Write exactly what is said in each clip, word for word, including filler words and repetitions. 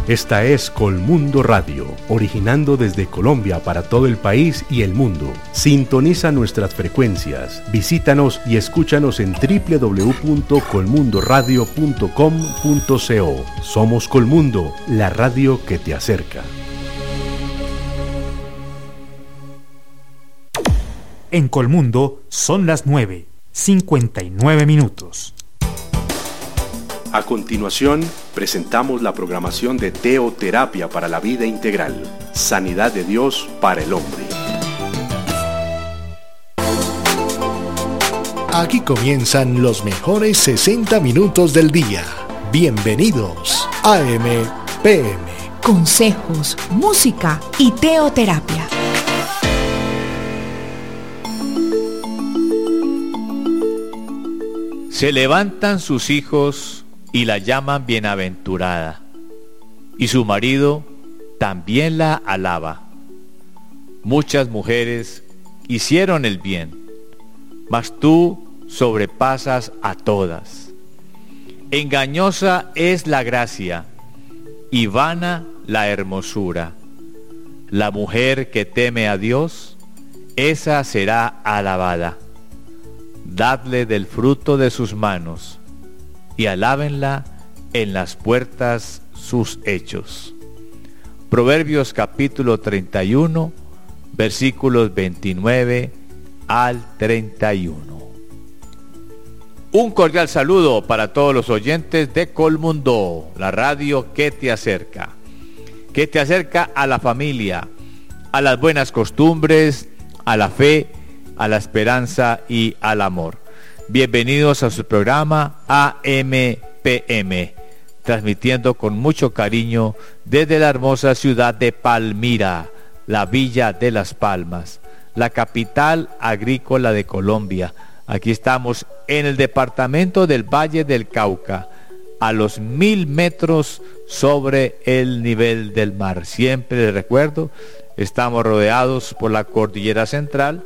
Esta es Colmundo Radio, originando desde Colombia para todo el país y el mundo. Sintoniza nuestras frecuencias, visítanos y escúchanos en doble u doble u doble u punto colmundo radio punto com punto co. Somos Colmundo, la radio que te acerca. En Colmundo son las nueve, cincuenta y nueve minutos. A continuación, presentamos la programación de Teoterapia para la Vida Integral, Sanidad de Dios para el Hombre. Aquí comienzan los mejores sesenta minutos del día. Bienvenidos a M P M. Consejos, música y teoterapia. Se levantan sus hijos y la llaman bienaventurada, y su marido también la alaba. Muchas mujeres hicieron el bien, mas tú sobrepasas a todas. Engañosa es la gracia y vana la hermosura. La mujer que teme a Dios, esa será alabada. Dadle del fruto de sus manos, y alábenla en las puertas sus hechos. Proverbios capítulo treinta y uno, versículos veintinueve al treinta y uno. Un cordial saludo para todos los oyentes de Colmundo, la radio que te acerca, que te acerca a la familia, a las buenas costumbres, a la fe, a la esperanza y al amor. Bienvenidos a su programa A M P M, transmitiendo con mucho cariño desde la hermosa ciudad de Palmira, la Villa de las Palmas, la capital agrícola de Colombia. Aquí estamos en el departamento del Valle del Cauca, a los mil metros sobre el nivel del mar. Siempre les recuerdo, estamos rodeados por la cordillera central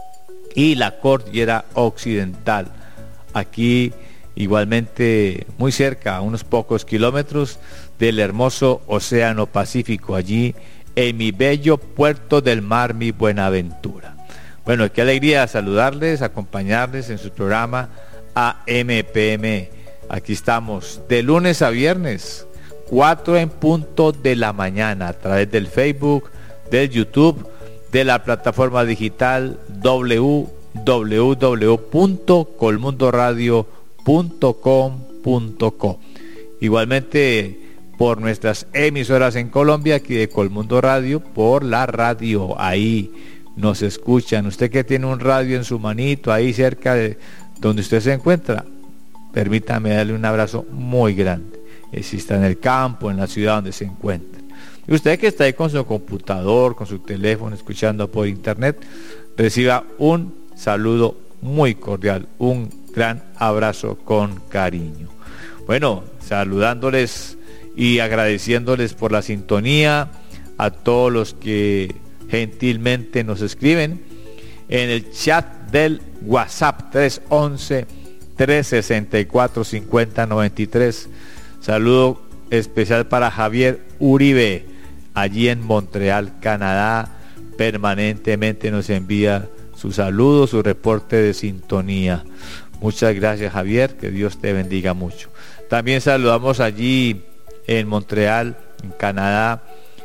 y la cordillera occidental. Aquí igualmente muy cerca, a unos pocos kilómetros del hermoso océano Pacífico, allí en mi bello puerto del mar, mi Buenaventura. Bueno, qué alegría saludarles, acompañarles en su programa A M P M. Aquí estamos de lunes a viernes, cuatro en punto de la mañana, a través del Facebook, del YouTube, de la plataforma digital doble u doble u doble u punto colmundo radio punto com punto co. Igualmente por nuestras emisoras en Colombia, aquí de Colmundo Radio, por la radio, ahí nos escuchan. Usted que tiene un radio en su manito, ahí cerca de donde usted se encuentra, permítame darle un abrazo muy grande. Si está en el campo, en la ciudad donde se encuentra. Y usted que está ahí con su computador, con su teléfono, escuchando por internet, reciba un saludo muy cordial, un gran abrazo con cariño. Bueno, saludándoles y agradeciéndoles por la sintonía a todos los que gentilmente nos escriben en el chat del WhatsApp tres once, tres sesenta y cuatro, cincuenta noventa y tres. Saludo especial para Javier Uribe, allí en Montreal, Canadá. Permanentemente nos envía su saludo, su reporte de sintonía. Muchas gracias, Javier, que Dios te bendiga mucho. También saludamos allí en Montreal, en Canadá,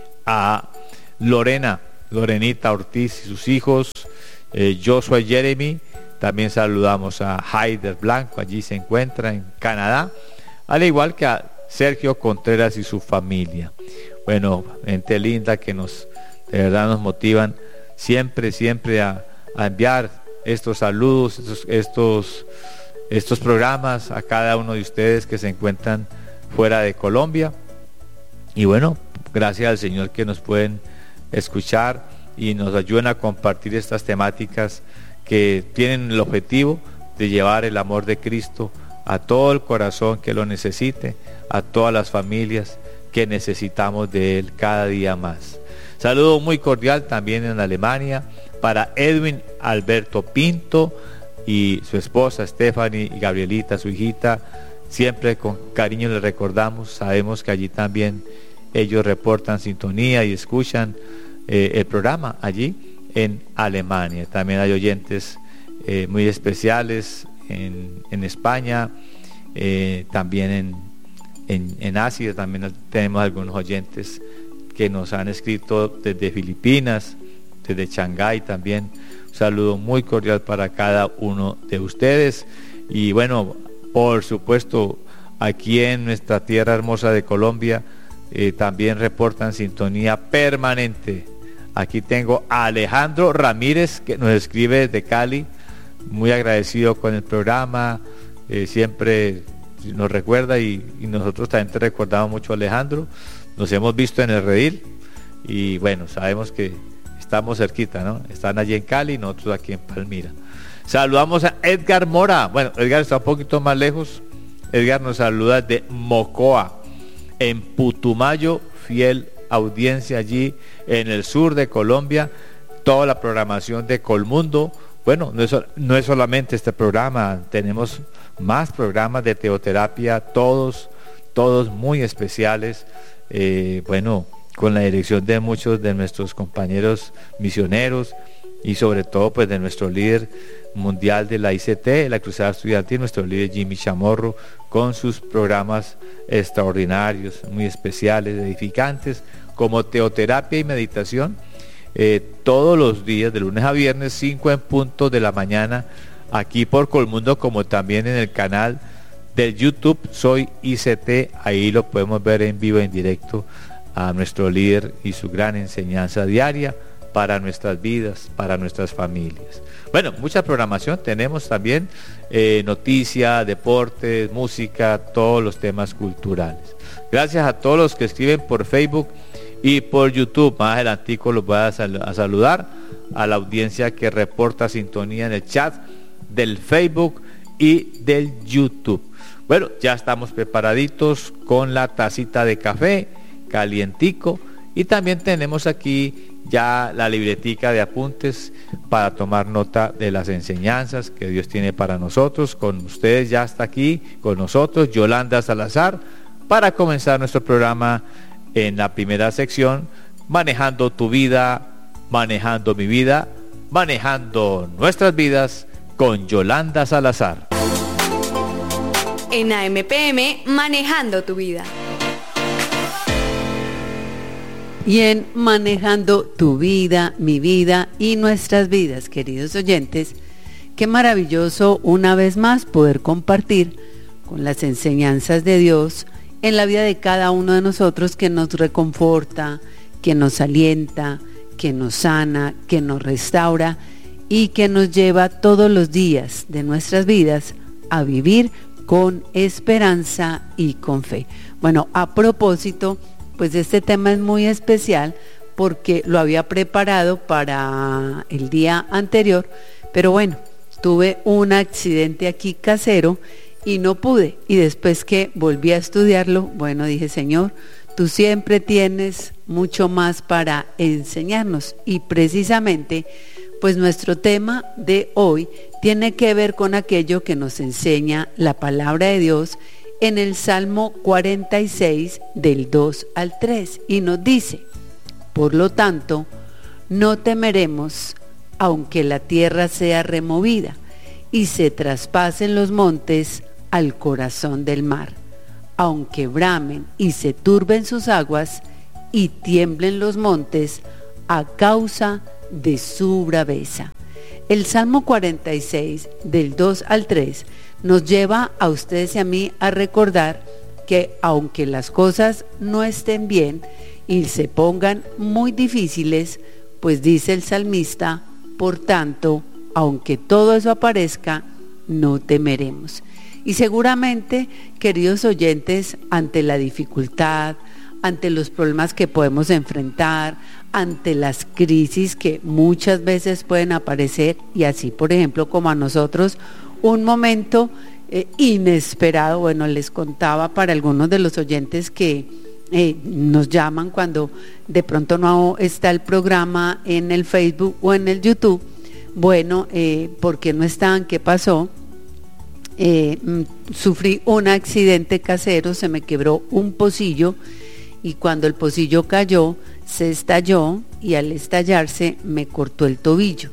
a Lorena, Lorenita Ortiz y sus hijos, eh, Joshua y Jeremy. También saludamos a Haider Blanco, allí se encuentra en Canadá, al igual que a Sergio Contreras y su familia. Bueno, gente linda que nos, de verdad nos motivan siempre, siempre a, a enviar estos saludos, estos, estos, estos programas a cada uno de ustedes que se encuentran fuera de Colombia. Y bueno, gracias al Señor que nos pueden escuchar y nos ayudan a compartir estas temáticas que tienen el objetivo de llevar el amor de Cristo a todo el corazón que lo necesite, a todas las familias que necesitamos de Él cada día más. Saludo muy cordial también en Alemania para Edwin Alberto Pinto y su esposa Stephanie y Gabrielita, su hijita. Siempre con cariño les recordamos, sabemos que allí también ellos reportan sintonía y escuchan eh, el programa allí en Alemania. También hay oyentes eh, muy especiales en, en España, eh, también en, en, en Asia. También tenemos algunos oyentes que nos han escrito desde Filipinas, desde Shanghái también. Un saludo muy cordial para cada uno de ustedes. Y bueno, por supuesto, aquí en nuestra tierra hermosa de Colombia eh, también reportan sintonía permanente. Aquí tengo a Alejandro Ramírez, que nos escribe desde Cali, muy agradecido con el programa, eh, siempre nos recuerda y, y nosotros también te recordamos mucho, Alejandro. Nos hemos visto en el redil y bueno, sabemos que estamos cerquita, ¿no? Están allí en Cali y nosotros aquí en Palmira. Saludamos a Edgar Mora. Bueno, Edgar está un poquito más lejos. Edgar nos saluda de Mocoa, en Putumayo, fiel audiencia allí en el sur de Colombia. Toda la programación de Colmundo. Bueno, no es, no es solamente este programa, tenemos más programas de teoterapia, todos, todos muy especiales. Eh, bueno, con la dirección de muchos de nuestros compañeros misioneros y sobre todo pues de nuestro líder mundial de la I C T, la Cruzada Estudiantil, nuestro líder Jimmy Chamorro, con sus programas extraordinarios, muy especiales, edificantes, como teoterapia y meditación, eh, todos los días, de lunes a viernes, cinco en punto de la mañana, aquí por Colmundo, como también en el canal del YouTube Soy I C T. Ahí lo podemos ver en vivo, en directo, a nuestro líder y su gran enseñanza diaria para nuestras vidas, para nuestras familias. Bueno, mucha programación tenemos también, eh, noticias, deportes, música, todos los temas culturales. Gracias a todos los que escriben por Facebook y por YouTube. Más adelantico los voy a, sal- a saludar a la audiencia que reporta sintonía en el chat del Facebook y del YouTube. Bueno, ya estamos preparaditos con la tacita de café calientico y también tenemos aquí ya la libretica de apuntes para tomar nota de las enseñanzas que Dios tiene para nosotros. Con ustedes ya está aquí con nosotros Yolanda Salazar para comenzar nuestro programa en la primera sección, manejando tu vida, manejando mi vida, manejando nuestras vidas con Yolanda Salazar. En A M P M, manejando tu vida. Y en Manejando tu vida, mi vida y nuestras vidas, queridos oyentes, qué maravilloso una vez más poder compartir con las enseñanzas de Dios en la vida de cada uno de nosotros, que nos reconforta, que nos alienta, que nos sana, que nos restaura y que nos lleva todos los días de nuestras vidas a vivir con esperanza y con fe. Bueno, a propósito, pues este tema es muy especial porque lo había preparado para el día anterior, pero bueno, tuve un accidente aquí casero y no pude. Y después que volví a estudiarlo, bueno, dije, Señor, tú siempre tienes mucho más para enseñarnos. Y precisamente, pues nuestro tema de hoy tiene que ver con aquello que nos enseña la palabra de Dios en el Salmo cuarenta y seis, del dos al tres, y nos dice: por lo tanto, no temeremos, aunque la tierra sea removida y se traspasen los montes al corazón del mar, aunque bramen y se turben sus aguas y tiemblen los montes a causa de su braveza. El Salmo cuarenta y seis, del dos al tres, nos lleva a ustedes y a mí a recordar que aunque las cosas no estén bien y se pongan muy difíciles, pues dice el salmista, por tanto, aunque todo eso aparezca, no temeremos. Y seguramente, queridos oyentes, ante la dificultad, ante los problemas que podemos enfrentar, ante las crisis que muchas veces pueden aparecer, y así, por ejemplo, como a nosotros, un momento eh, inesperado. Bueno, les contaba para algunos de los oyentes que eh, nos llaman cuando de pronto no está el programa en el Facebook o en el YouTube. Bueno, eh, ¿por qué no están? ¿Qué pasó? Eh, sufrí un accidente casero, se me quebró un pocillo y cuando el pocillo cayó, se estalló y al estallarse me cortó el tobillo.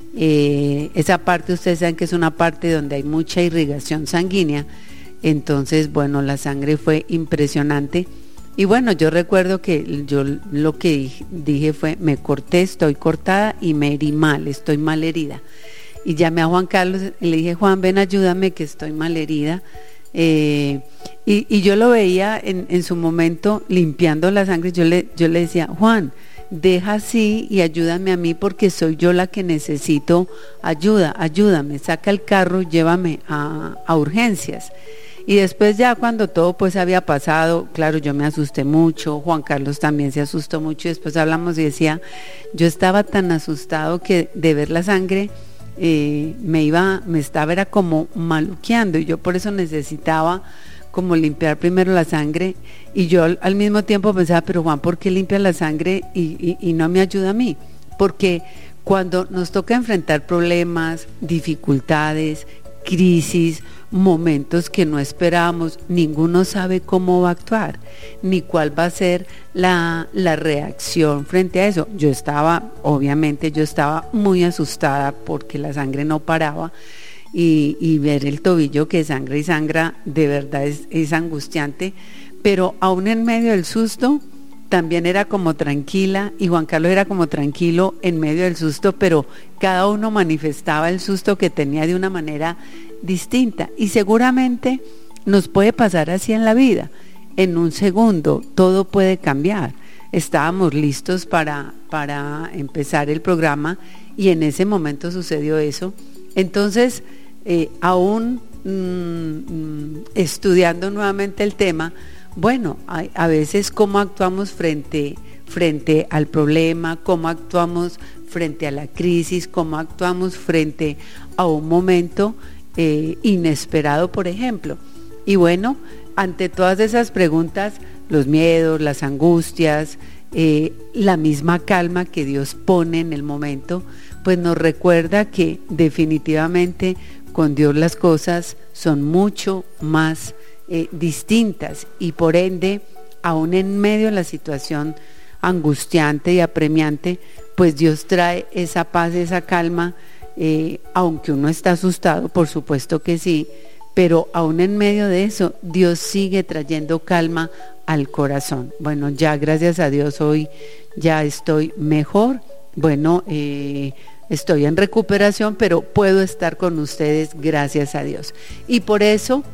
Eh, esa parte ustedes saben que es una parte donde hay mucha irrigación sanguínea, entonces bueno, la sangre fue impresionante. Y bueno, yo recuerdo que yo lo que dije, dije fue, me corté, estoy cortada y me herí mal, estoy mal herida. Y llamé a Juan Carlos y le dije, Juan, ven, ayúdame que estoy mal herida. Eh, y, y yo lo veía en, en su momento limpiando la sangre, yo le, yo le decía, Juan, deja así y ayúdame a mí porque soy yo la que necesito ayuda, ayúdame, saca el carro, llévame a, a urgencias. Y después ya cuando todo pues había pasado, claro, yo me asusté mucho, Juan Carlos también se asustó mucho, y después hablamos y decía, yo estaba tan asustado que de ver la sangre eh, me iba, me estaba era como maluqueando, y yo por eso necesitaba como limpiar primero la sangre, y yo al, al mismo tiempo pensaba, pero Juan, ¿por qué limpia la sangre y, y, y no me ayuda a mí? Porque cuando nos toca enfrentar problemas, dificultades, crisis, momentos que no esperábamos, ninguno sabe cómo va a actuar, ni cuál va a ser la, la reacción frente a eso. Yo estaba, obviamente yo estaba muy asustada porque la sangre no paraba, y, y ver el tobillo que sangra y sangra, de verdad es, es angustiante, pero aún en medio del susto, también era como tranquila, y Juan Carlos era como tranquilo en medio del susto, pero cada uno manifestaba el susto que tenía de una manera distinta, y seguramente nos puede pasar así en la vida. En un segundo todo puede cambiar. Estábamos listos para, para empezar el programa y en ese momento sucedió eso. Entonces, eh, aún mmm, estudiando nuevamente el tema, bueno, a, a veces cómo actuamos frente, frente al problema, cómo actuamos frente a la crisis, cómo actuamos frente a un momento eh, inesperado, por ejemplo. Y bueno, ante todas esas preguntas, los miedos, las angustias, eh, la misma calma que Dios pone en el momento, pues nos recuerda que definitivamente con Dios las cosas son mucho más Eh, distintas, y por ende, aún en medio de la situación angustiante y apremiante, pues Dios trae esa paz, esa calma, eh, aunque uno está asustado, por supuesto que sí, pero aún en medio de eso, Dios sigue trayendo calma al corazón. Bueno, ya gracias a Dios hoy ya estoy mejor, bueno, eh, estoy en recuperación, pero puedo estar con ustedes gracias a Dios. Y por eso,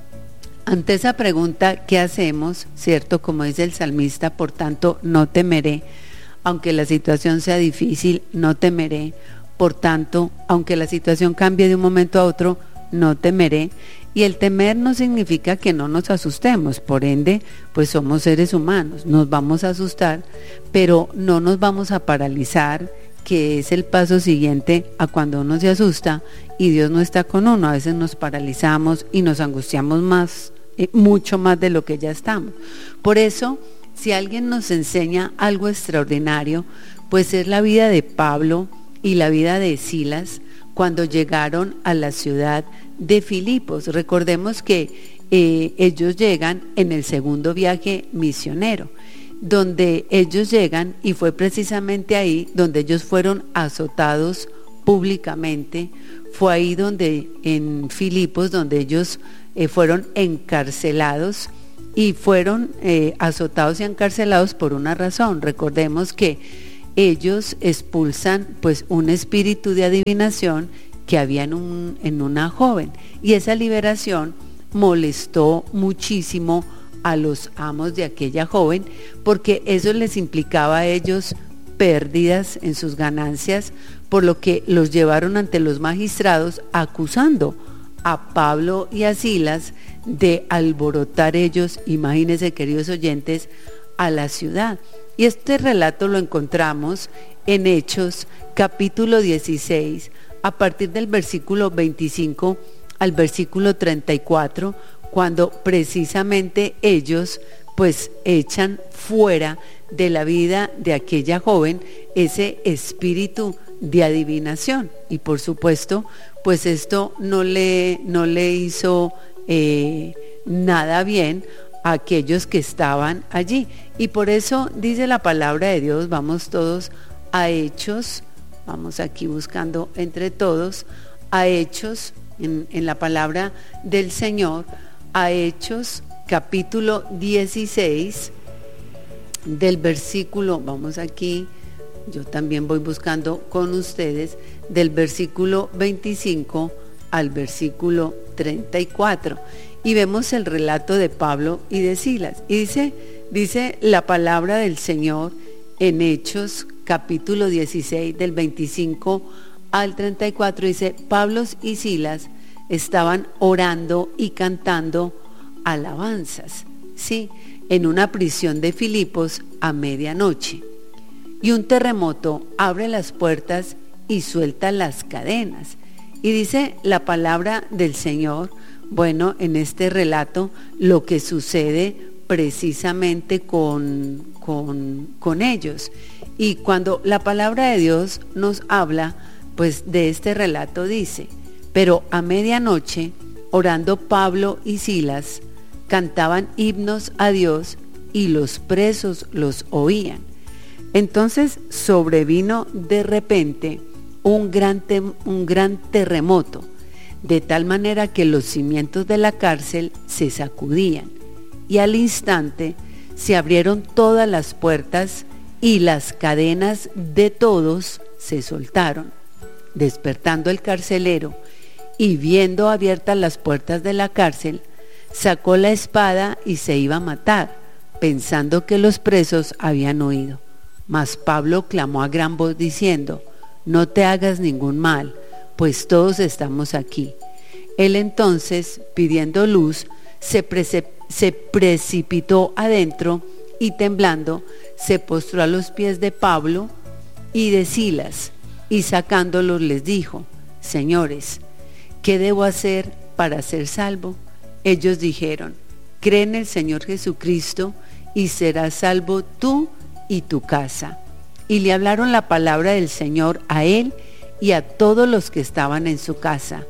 ante esa pregunta, ¿qué hacemos? ¿Cierto? Como dice el salmista, por tanto, no temeré, aunque la situación sea difícil, no temeré. Por tanto, aunque la situación cambie de un momento a otro, no temeré. Y el temer no significa que no nos asustemos, por ende, pues somos seres humanos, nos vamos a asustar, pero no nos vamos a paralizar, que es el paso siguiente a cuando uno se asusta y Dios no está con uno. A veces nos paralizamos y nos angustiamos más, eh, mucho más de lo que ya estamos. Por eso, si alguien nos enseña algo extraordinario, pues es la vida de Pablo y la vida de Silas cuando llegaron a la ciudad de Filipos. Recordemos que eh, ellos llegan en el segundo viaje misionero, donde ellos llegan, y fue precisamente ahí donde ellos fueron azotados públicamente. Fue ahí donde, en Filipos, donde ellos eh, fueron encarcelados, y fueron eh, azotados y encarcelados por una razón. Recordemos que ellos expulsan pues un espíritu de adivinación que había en, un, en una joven, y esa liberación molestó muchísimo a los amos de aquella joven, porque eso les implicaba a ellos pérdidas en sus ganancias, por lo que los llevaron ante los magistrados acusando a Pablo y a Silas de alborotar ellos, imagínense, queridos oyentes, a la ciudad. Y este relato lo encontramos en Hechos capítulo dieciséis, a partir del versículo veinticinco al versículo treinta y cuatro, cuando precisamente ellos pues echan fuera de la vida de aquella joven ese espíritu de adivinación. Y por supuesto, pues esto no le, no le hizo eh, nada bien a aquellos que estaban allí. Y por eso dice la palabra de Dios, vamos todos a Hechos, vamos aquí buscando entre todos, a Hechos, en, en la palabra del Señor, a Hechos capítulo dieciséis, del versículo, vamos aquí, yo también voy buscando con ustedes, del versículo veinticinco al versículo treinta y cuatro, y vemos el relato de Pablo y de Silas, y dice, dice la palabra del Señor en Hechos capítulo dieciséis, del veinticinco al treinta y cuatro, dice, Pablo y Silas estaban orando y cantando alabanzas, ¿sí?, en una prisión de Filipos a medianoche. Y un terremoto abre las puertas y suelta las cadenas. Y dice la palabra del Señor, bueno, en este relato, lo que sucede precisamente con, con, con ellos. Y cuando la palabra de Dios nos habla, pues de este relato dice, pero a medianoche, orando Pablo y Silas, cantaban himnos a Dios y los presos los oían. Entonces sobrevino de repente un gran, te- un gran terremoto, de tal manera que los cimientos de la cárcel se sacudían, y al instante se abrieron todas las puertas y las cadenas de todos se soltaron. Despertando el carcelero y viendo abiertas las puertas de la cárcel, sacó la espada y se iba a matar, pensando que los presos habían huido. Mas Pablo clamó a gran voz diciendo, no te hagas ningún mal, pues todos estamos aquí. Él entonces, pidiendo luz, se, prece- se precipitó adentro y temblando, se postró a los pies de Pablo y de Silas, y sacándolos les dijo, señores, ¿qué debo hacer para ser salvo? Ellos dijeron, cree en el Señor Jesucristo y serás salvo tú y tu casa. Y le hablaron la palabra del Señor a él y a todos los que estaban en su casa.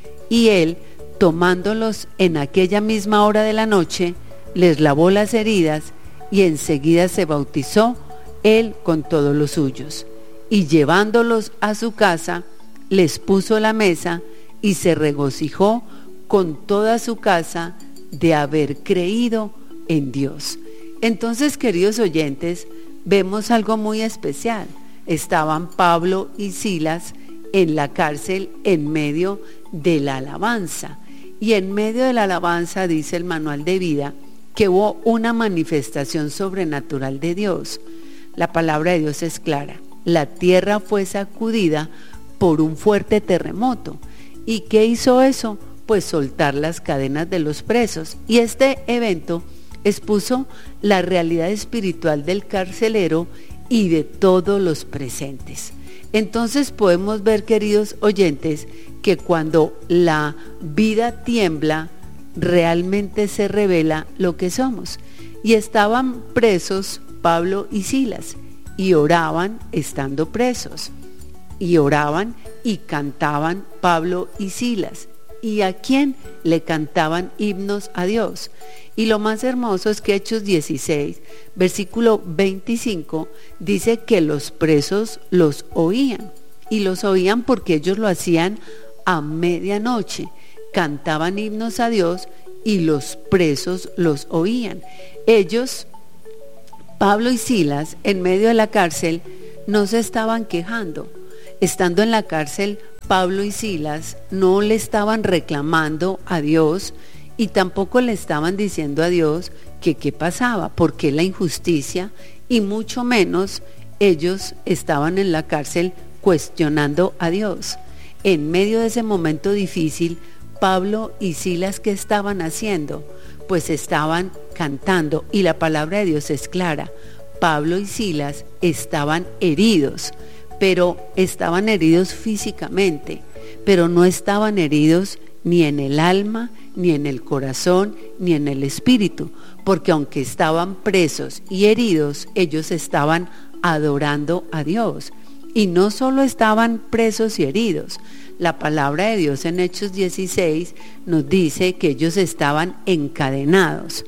Y él, tomándolos en aquella misma hora de la noche, les lavó las heridas y enseguida se bautizó él con todos los suyos. Y llevándolos a su casa, les puso la mesa y se regocijó con toda su casa de haber creído en Dios. Entonces, queridos oyentes, vemos algo muy especial. Estaban Pablo y Silas en la cárcel en medio de la alabanza. Y en medio de la alabanza, dice el manual de vida, que hubo una manifestación sobrenatural de Dios. La palabra de Dios es clara. La tierra fue sacudida por un fuerte terremoto. ¿Y qué hizo eso? Pues soltar las cadenas de los presos. Y este evento expuso la realidad espiritual del carcelero y de todos los presentes. Entonces podemos ver, queridos oyentes, que cuando la vida tiembla, realmente se revela lo que somos. Y estaban presos Pablo y Silas, y oraban estando presos, y oraban y cantaban Pablo y Silas. ¿Y a quién le cantaban himnos a Dios? Y lo más hermoso es que Hechos dieciséis, versículo veinticinco, dice que los presos los oían. Y los oían porque ellos lo hacían a medianoche. Cantaban himnos a Dios y los presos los oían. Ellos, Pablo y Silas, en medio de la cárcel, no se estaban quejando. Estando en la cárcel, Pablo y Silas no le estaban reclamando a Dios y tampoco le estaban diciendo a Dios que qué pasaba, por qué la injusticia, y mucho menos ellos estaban en la cárcel cuestionando a Dios. En medio de ese momento difícil, Pablo y Silas, ¿qué estaban haciendo? Pues estaban cantando, y la palabra de Dios es clara. Pablo y Silas estaban heridos, pero estaban heridos físicamente, pero no estaban heridos ni en el alma, ni en el corazón, ni en el espíritu, porque aunque estaban presos y heridos, ellos estaban adorando a Dios. Y no solo estaban presos y heridos, la palabra de Dios en Hechos dieciséis nos dice que ellos estaban encadenados,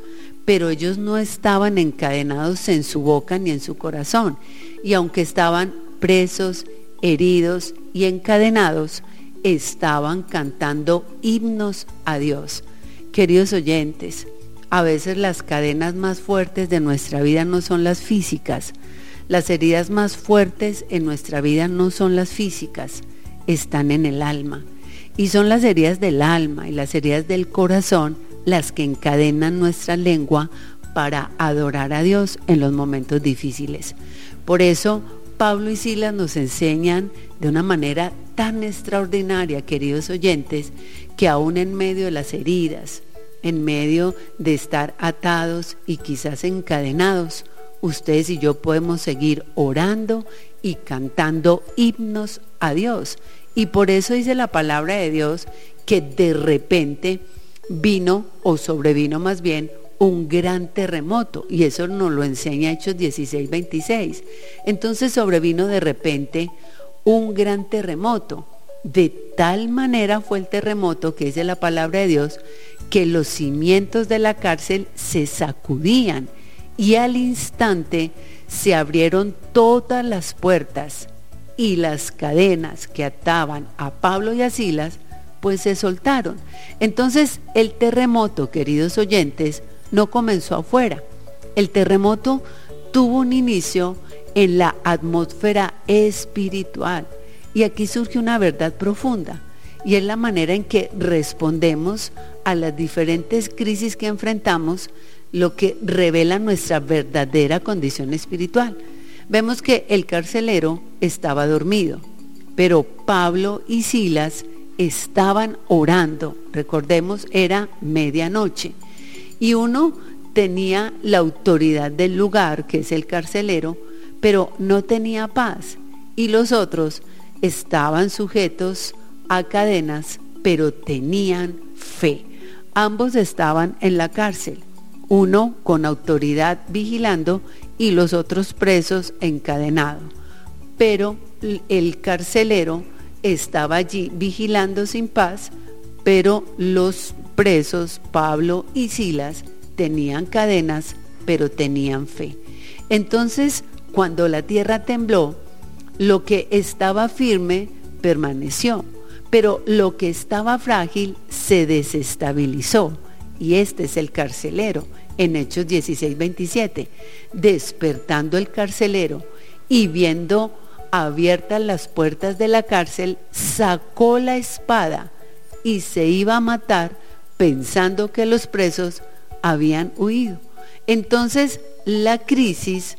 pero ellos no estaban encadenados en su boca ni en su corazón. Y aunque estaban presos, heridos y encadenados, estaban cantando himnos a Dios. Queridos oyentes, a veces las cadenas más fuertes de nuestra vida no son las físicas. Las heridas más fuertes en nuestra vida no son las físicas, están en el alma. Y son las heridas del alma y las heridas del corazón las que encadenan nuestra lengua para adorar a Dios en los momentos difíciles. Por eso Pablo y Silas nos enseñan de una manera tan extraordinaria, queridos oyentes, que aún en medio de las heridas, en medio de estar atados y quizás encadenados, ustedes y yo podemos seguir orando y cantando himnos a Dios. Y por eso dice la palabra de Dios que de repente vino, o sobrevino más bien, un gran terremoto, y eso nos lo enseña Hechos dieciséis, veintiséis. Entonces sobrevino de repente un gran terremoto. De tal manera fue el terremoto, que dice la palabra de Dios, que los cimientos de la cárcel se sacudían y al instante se abrieron todas las puertas y las cadenas que ataban a Pablo y a Silas pues se soltaron. Entonces el terremoto, queridos oyentes, no comenzó afuera. El terremoto tuvo un inicio en la atmósfera espiritual. Y aquí surge una verdad profunda, y es la manera en que respondemos a las diferentes crisis que enfrentamos, lo que revela nuestra verdadera condición espiritual. Vemos que el carcelero estaba dormido, pero Pablo y Silas estaban orando. Recordemos, era medianoche, y uno tenía la autoridad del lugar, que es el carcelero, pero no tenía paz, y los otros estaban sujetos a cadenas, pero tenían fe. Ambos estaban en la cárcel, uno con autoridad vigilando y los otros presos encadenados. Pero el carcelero estaba allí vigilando sin paz, pero los presos, Pablo y Silas, tenían cadenas, pero tenían fe. Entonces, cuando la tierra tembló, lo que estaba firme permaneció, pero lo que estaba frágil se desestabilizó. Y este es el carcelero, en Hechos dieciséis, veintisiete. Despertando el carcelero y viendo abiertas las puertas de la cárcel, sacó la espada y se iba a matar, pensando que los presos habían huido. Entonces la crisis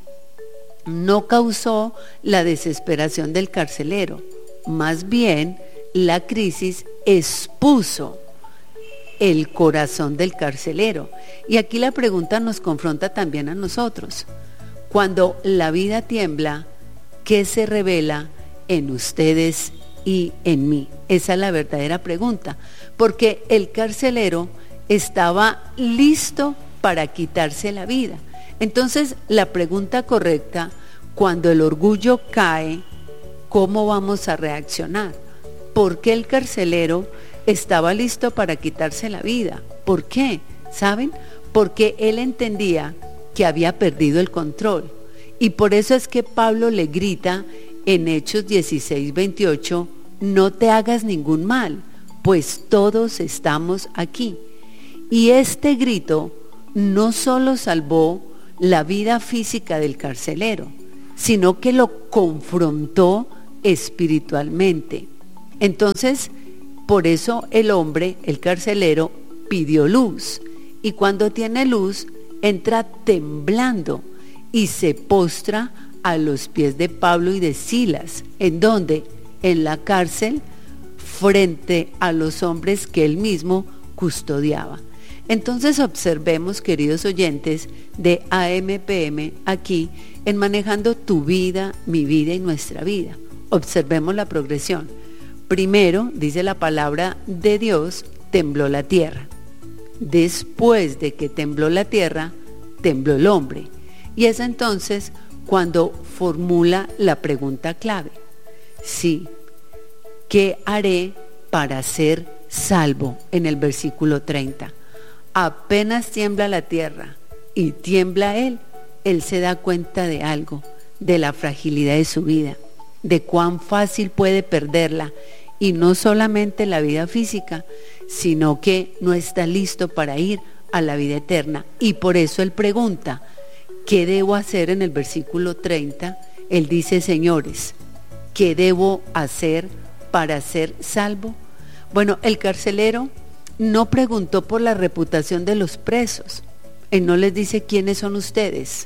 no causó la desesperación del carcelero, más bien la crisis expuso el corazón del carcelero. Y aquí la pregunta nos confronta también a nosotros. Cuando la vida tiembla, ¿qué se revela en ustedes y en mí? Esa es la verdadera pregunta, porque el carcelero estaba listo para quitarse la vida. Entonces, la pregunta correcta, cuando el orgullo cae, ¿cómo vamos a reaccionar? ¿Por qué el carcelero estaba listo para quitarse la vida? ¿Por qué? ¿Saben? Porque él entendía que había perdido el control. Y por eso es que Pablo le grita en Hechos dieciséis, veintiocho, no te hagas ningún mal, pues todos estamos aquí. Y este grito no solo salvó la vida física del carcelero, sino que lo confrontó espiritualmente. Entonces, por eso el hombre, el carcelero, pidió luz, y cuando tiene luz, entra temblando y se postra a los pies de Pablo y de Silas. ¿En dónde? En la cárcel, frente a los hombres que él mismo custodiaba. Entonces observemos, queridos oyentes de A M P M, aquí en Manejando tu vida, mi vida y nuestra vida. Observemos la progresión. Primero, dice la palabra de Dios, tembló la tierra. Después de que tembló la tierra, tembló el hombre. Y es entonces cuando formula la pregunta clave. Sí, ¿qué haré para ser salvo? En el versículo treinta. Apenas tiembla la tierra, y tiembla él. Él se da cuenta de algo, de la fragilidad de su vida, de cuán fácil puede perderla, y no solamente la vida física, sino que no está listo para ir a la vida eterna. Y por eso él pregunta, ¿qué debo hacer? En el versículo treinta, él dice, señores, ¿qué debo hacer para ser salvo? Bueno, el carcelero no preguntó por la reputación de los presos. Él no les dice quiénes son ustedes.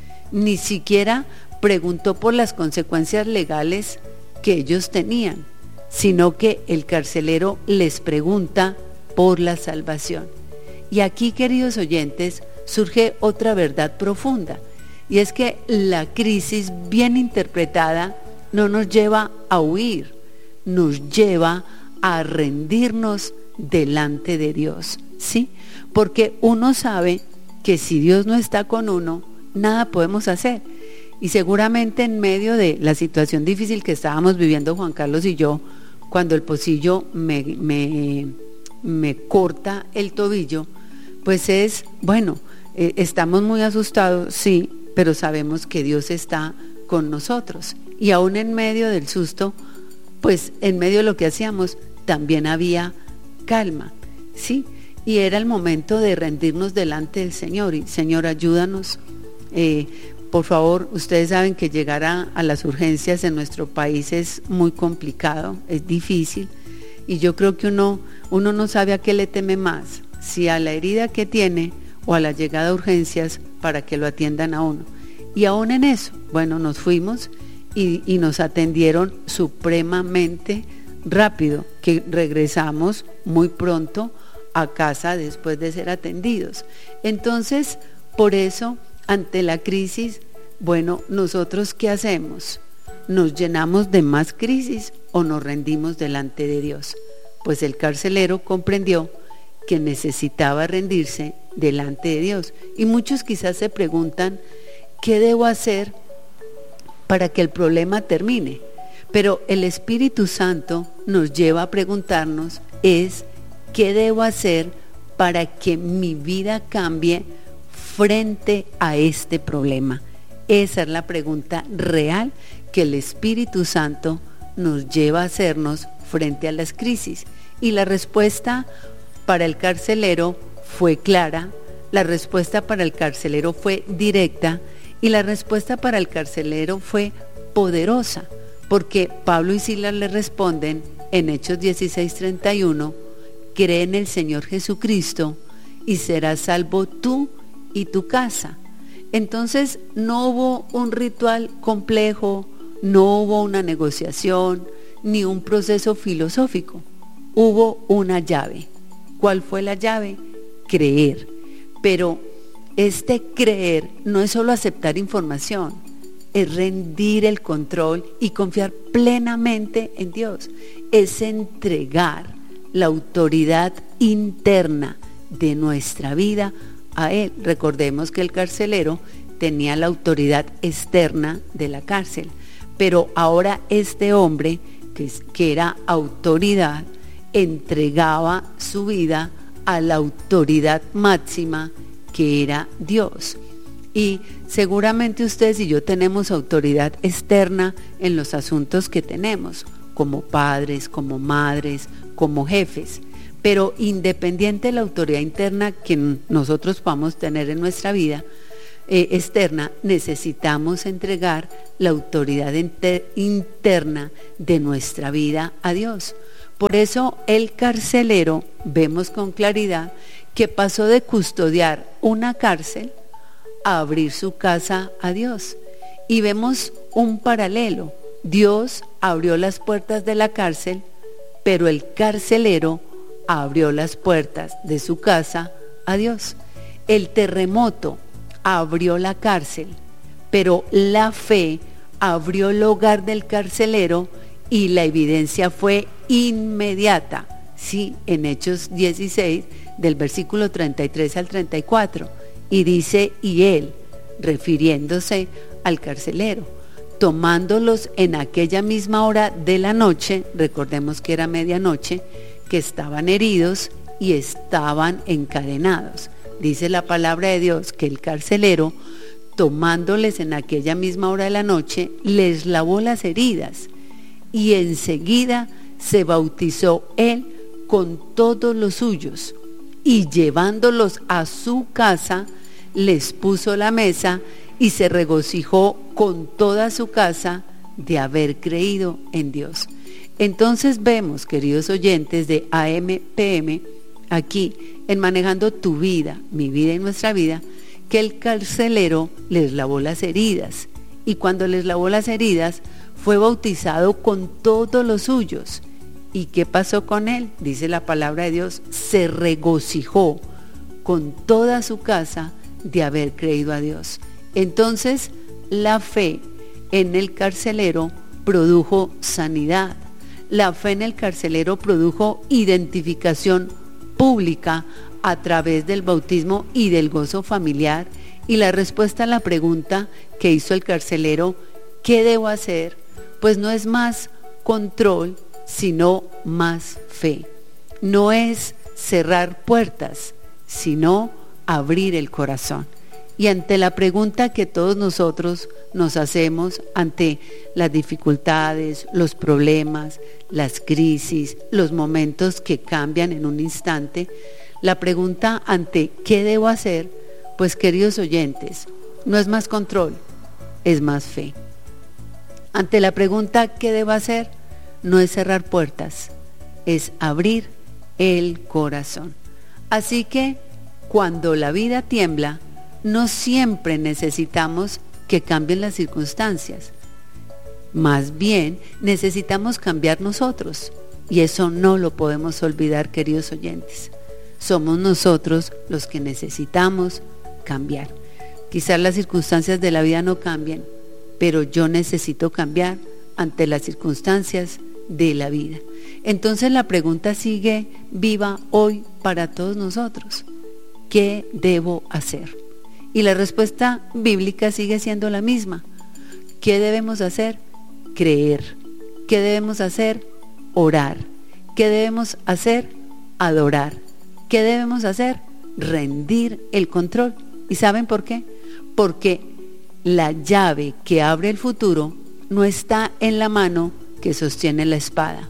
Ni siquiera preguntó por las consecuencias legales que ellos tenían, sino que el carcelero les pregunta por la salvación. Y aquí, queridos oyentes, surge otra verdad profunda, y es que la crisis bien interpretada no nos lleva a huir, nos lleva a rendirnos delante de Dios, ¿sí? Porque uno sabe que si Dios no está con uno, nada podemos hacer. Y seguramente en medio de la situación difícil que estábamos viviendo Juan Carlos y yo, cuando el pocillo me, me, me corta el tobillo, pues es, bueno, eh, estamos muy asustados, sí, pero sabemos que Dios está con nosotros. Y aún en medio del susto, pues en medio de lo que hacíamos, también había calma, ¿sí? Y era el momento de rendirnos delante del Señor. Y Señor, ayúdanos. Eh, por favor, ustedes saben que llegar a, a las urgencias en nuestro país es muy complicado, es difícil. Y yo creo que uno, uno no sabe a qué le teme más, si a la herida que tiene o a la llegada a urgencias para que lo atiendan a uno. Y aún en eso, bueno, nos fuimos y, y nos atendieron supremamente rápido, que regresamos muy pronto a casa después de ser atendidos. Entonces, por eso, ante la crisis, bueno, nosotros ¿qué hacemos? ¿Nos llenamos de más crisis o nos rendimos delante de Dios? Pues el carcelero comprendió que necesitaba rendirse delante de Dios. Y muchos quizás se preguntan, ¿qué debo hacer para que el problema termine? Pero el Espíritu Santo nos lleva a preguntarnos es, ¿qué debo hacer para que mi vida cambie frente a este problema? Esa es la pregunta real que el Espíritu Santo nos lleva a hacernos frente a las crisis. Y la respuesta para el carcelero fue clara, la respuesta para el carcelero fue directa y la respuesta para el carcelero fue poderosa, porque Pablo y Silas le responden en Hechos dieciséis treinta y uno, cree en el Señor Jesucristo y serás salvo tú y tu casa. Entonces no hubo un ritual complejo, no hubo una negociación, ni un proceso filosófico. Hubo una llave. ¿Cuál fue la llave? Creer. Pero este creer no es solo aceptar información, es rendir el control y confiar plenamente en Dios. Es entregar la autoridad interna de nuestra vida a Él. Recordemos que el carcelero tenía la autoridad externa de la cárcel, pero ahora este hombre, que, que era autoridad, entregaba su vida a la autoridad máxima que era Dios. Y seguramente ustedes y yo tenemos autoridad externa en los asuntos que tenemos, como padres, como madres, como jefes. Pero independiente de la autoridad interna que nosotros podamos tener en nuestra vida eh, externa, necesitamos entregar la autoridad inter- interna de nuestra vida a Dios. Por eso el carcelero, vemos con claridad, que pasó de custodiar una cárcel a abrir su casa a Dios. Y vemos un paralelo. Dios abrió las puertas de la cárcel, pero el carcelero abrió las puertas de su casa a Dios. El terremoto abrió la cárcel, pero la fe abrió el hogar del carcelero y la evidencia fue inmediata. Sí, en Hechos dieciséis, del versículo treinta y tres al treinta y cuatro, y dice, y él, refiriéndose al carcelero, tomándolos en aquella misma hora de la noche, recordemos que era medianoche, que estaban heridos y estaban encadenados. dice la palabra de Dios, que el carcelero, tomándoles en aquella misma hora de la noche, les lavó las heridas y enseguida se bautizó él con todos los suyos y llevándolos a su casa, les puso la mesa y se regocijó con toda su casa de haber creído en Dios. Entonces vemos, queridos oyentes de A M P M, aquí en Manejando tu vida, mi vida y nuestra vida, que el carcelero les lavó las heridas y cuando les lavó las heridas fue bautizado con todos los suyos. ¿Y qué pasó con él? Dice la palabra de Dios, se regocijó con toda su casa de haber creído a Dios. Entonces la fe en el carcelero produjo sanidad. La fe en el carcelero produjo identificación pública a través del bautismo y del gozo familiar. Y la respuesta a la pregunta que hizo el carcelero, ¿qué debo hacer? Pues no es más control, sino más fe. No es cerrar puertas, sino abrir el corazón. Y ante la pregunta que todos nosotros nos hacemos ante las dificultades, los problemas, las crisis, los momentos que cambian en un instante, la pregunta ante ¿qué debo hacer? Pues queridos oyentes, no es más control, es más fe. Ante la pregunta ¿qué debo hacer? No es cerrar puertas, es abrir el corazón. Así que cuando la vida tiembla, no siempre necesitamos que cambien las circunstancias. Más bien, necesitamos cambiar nosotros. Y eso no lo podemos olvidar, queridos oyentes. Somos nosotros los que necesitamos cambiar. Quizás las circunstancias de la vida no cambien, pero yo necesito cambiar ante las circunstancias de la vida. Entonces la pregunta sigue viva hoy para todos nosotros. ¿Qué debo hacer? Y la respuesta bíblica sigue siendo la misma. ¿Qué debemos hacer? Creer. ¿Qué debemos hacer? Orar. ¿Qué debemos hacer? Adorar. ¿Qué debemos hacer? Rendir el control. ¿Y saben por qué? Porque la llave que abre el futuro no está en la mano que sostiene la espada,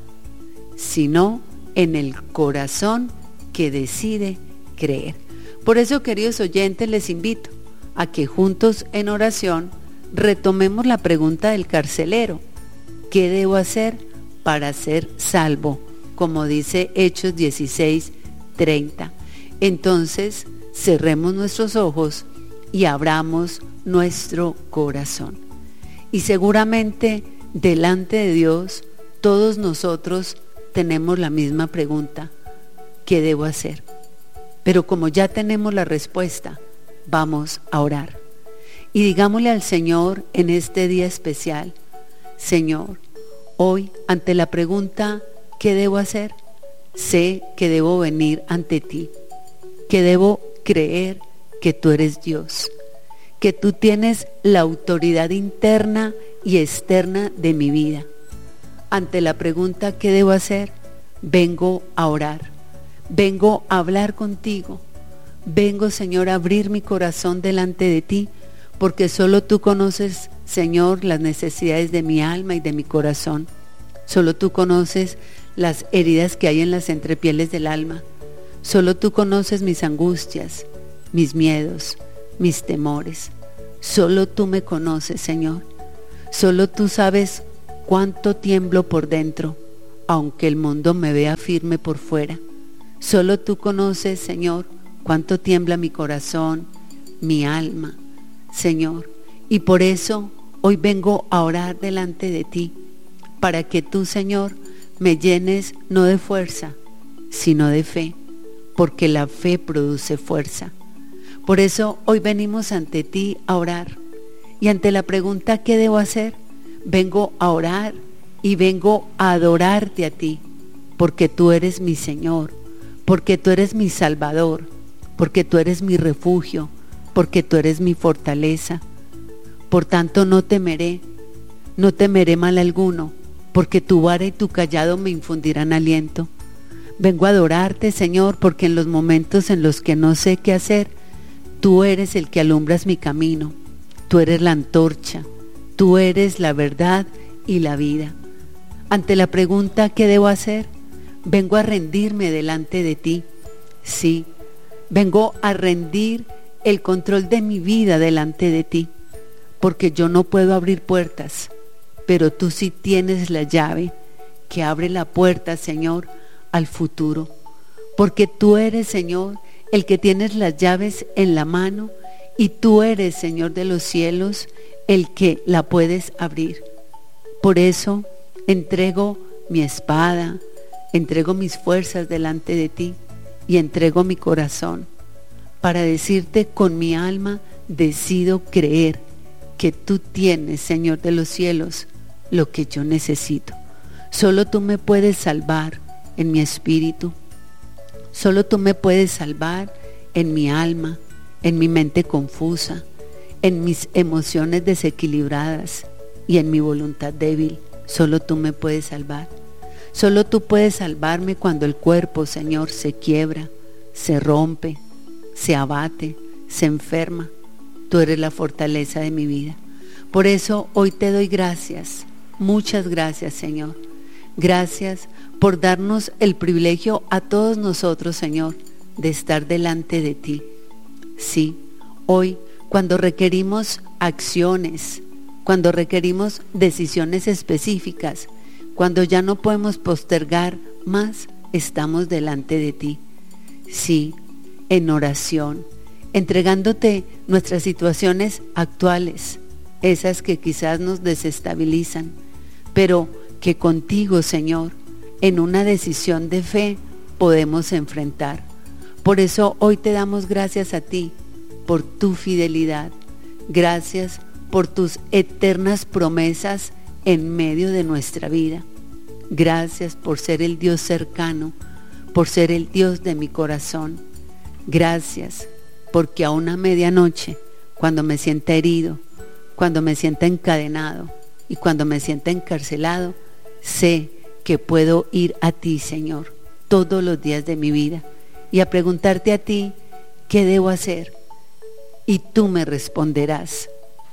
sino en el corazón que decide creer. Por eso, queridos oyentes, les invito a que juntos en oración retomemos la pregunta del carcelero. ¿Qué debo hacer para ser salvo? Como dice Hechos dieciséis treinta. Entonces, cerremos nuestros ojos y abramos nuestro corazón. Y seguramente delante de Dios, todos nosotros tenemos la misma pregunta. ¿Qué debo hacer? Pero como ya tenemos la respuesta, vamos a orar. Y digámosle al Señor en este día especial, Señor, hoy ante la pregunta, ¿qué debo hacer? Sé que debo venir ante ti, que debo creer que tú eres Dios, que tú tienes la autoridad interna y externa de mi vida. Ante la pregunta ¿qué debo hacer? Vengo a orar, vengo a hablar contigo, vengo, Señor, a abrir mi corazón delante de ti, porque solo tú conoces, Señor, las necesidades de mi alma y de mi corazón. Solo tú conoces las heridas que hay en las entrepieles del alma. Solo tú conoces mis angustias, mis miedos, mis temores. Solo tú me conoces, Señor. Solo tú sabes cuánto tiemblo por dentro, aunque el mundo me vea firme por fuera. Solo tú conoces, Señor, cuánto tiembla mi corazón, mi alma, Señor. Y por eso hoy vengo a orar delante de ti, para que tú, Señor, me llenes no de fuerza, sino de fe, porque la fe produce fuerza. Por eso hoy venimos ante ti a orar. Y ante la pregunta ¿qué debo hacer? Vengo a orar y vengo a adorarte a ti, porque tú eres mi Señor, porque tú eres mi Salvador, porque tú eres mi refugio, porque tú eres mi fortaleza. Por tanto no temeré, no temeré mal alguno, porque tu vara y tu cayado me infundirán aliento. Vengo a adorarte, Señor, porque en los momentos en los que no sé qué hacer, tú eres el que alumbras mi camino, tú eres la antorcha, tú eres la verdad y la vida. Ante la pregunta ¿qué debo hacer? Vengo a rendirme delante de ti. Sí, vengo a rendir el control de mi vida delante de ti, porque yo no puedo abrir puertas, pero tú sí tienes la llave que abre la puerta, Señor, al futuro, porque tú eres, Señor, el que tienes las llaves en la mano, y tú eres, Señor de los cielos, el que la puedes abrir. Por eso entrego mi espada, entrego mis fuerzas delante de ti y entrego mi corazón para decirte con mi alma, decido creer que tú tienes, Señor de los cielos, lo que yo necesito. Solo tú me puedes salvar en mi espíritu. Solo tú me puedes salvar en mi alma, en mi mente confusa, en mis emociones desequilibradas y en mi voluntad débil. Solo tú me puedes salvar. Solo tú puedes salvarme cuando el cuerpo, Señor, se quiebra, se rompe, se abate, se enferma. Tú eres la fortaleza de mi vida. Por eso hoy te doy gracias, muchas gracias, Señor. Gracias por darnos el privilegio a todos nosotros, Señor, de estar delante de ti. Sí, hoy cuando requerimos acciones, cuando requerimos decisiones específicas, cuando ya no podemos postergar más, estamos delante de ti. Sí, en oración, entregándote nuestras situaciones actuales, esas que quizás nos desestabilizan, pero que contigo, Señor, en una decisión de fe podemos enfrentar. Por eso hoy te damos gracias a ti por tu fidelidad. Gracias por tus eternas promesas en medio de nuestra vida. Gracias por ser el Dios cercano, por ser el Dios de mi corazón. Gracias porque a una medianoche, cuando me sienta herido, cuando me sienta encadenado y cuando me sienta encarcelado, sé que puedo ir a ti, Señor, todos los días de mi vida y a preguntarte a ti, ¿qué debo hacer? Y tú me responderás.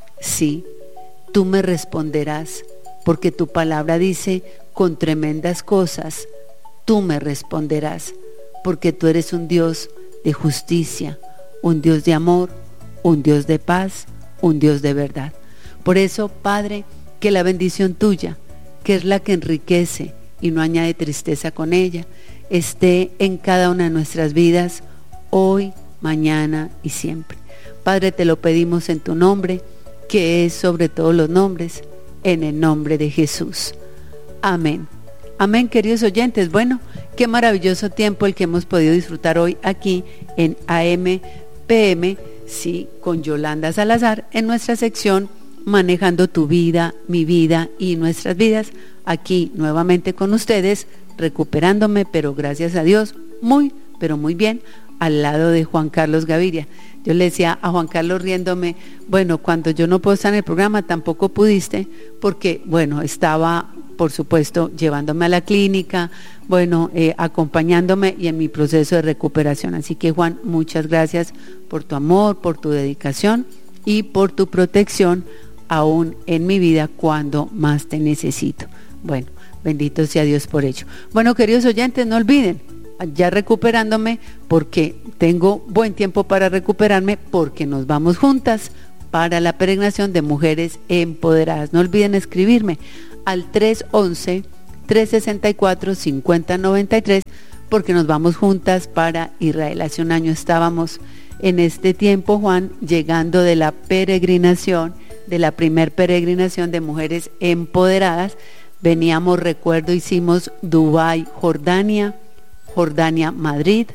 Sí, tú me responderás, porque tu palabra dice, con tremendas cosas, tú me responderás, porque tú eres un Dios de justicia, un Dios de amor, un Dios de paz, un Dios de verdad. Por eso, Padre, que la bendición tuya, que es la que enriquece y no añade tristeza con ella, esté en cada una de nuestras vidas, hoy, mañana y siempre. Padre, te lo pedimos en tu nombre, que es sobre todos los nombres, en el nombre de Jesús. Amén. Amén, queridos oyentes. Bueno, qué maravilloso tiempo el que hemos podido disfrutar hoy aquí en A M P M, sí, con Yolanda Salazar, en nuestra sección Manejando tu vida, mi vida y nuestras vidas, aquí nuevamente con ustedes, recuperándome, pero gracias a Dios, muy, pero muy bien, al lado de Juan Carlos Gaviria. Yo le decía a Juan Carlos riéndome, bueno, cuando yo no puedo estar en el programa, tampoco pudiste, porque, bueno, estaba, por supuesto, llevándome a la clínica, bueno, eh, acompañándome y en mi proceso de recuperación. Así que, Juan, muchas gracias por tu amor, por tu dedicación y por tu protección, aún en mi vida cuando más te necesito. Bueno, bendito sea Dios por ello. Bueno, queridos oyentes, no olviden, ya recuperándome, porque tengo buen tiempo para recuperarme, porque nos vamos juntas para la peregrinación de mujeres empoderadas. No olviden escribirme al tres once, tres sesenta y cuatro, cincuenta noventa y tres, porque nos vamos juntas para Israel. Hace un año estábamos en este tiempo, Juan, llegando de la peregrinación, de la primer peregrinación de mujeres empoderadas. Veníamos, recuerdo, hicimos Dubái, Jordania, Jordania, Madrid,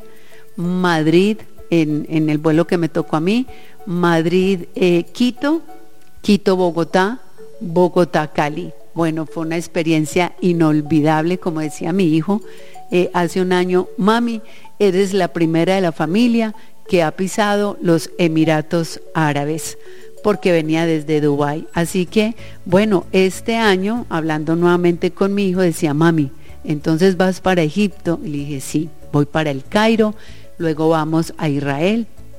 Madrid en, en el vuelo que me tocó a mí, Madrid, eh, Quito, Quito, Bogotá, Bogotá, Cali. Bueno, fue una experiencia inolvidable, como decía mi hijo eh, hace un año, mami, eres la primera de la familia que ha pisado los Emiratos Árabes, porque venía desde Dubái. Así que, bueno, este año, hablando nuevamente con mi hijo, decía, mami, entonces vas para Egipto. Y le dije, sí, voy para el Cairo, luego vamos a Israel,